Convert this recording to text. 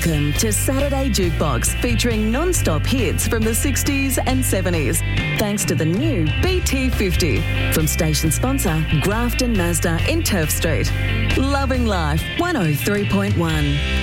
Welcome to Saturday Jukebox, featuring non-stop hits from the 60s and 70s, thanks to the new BT50 from station sponsor Grafton Mazda in Turf Street. Loving Life 103.1.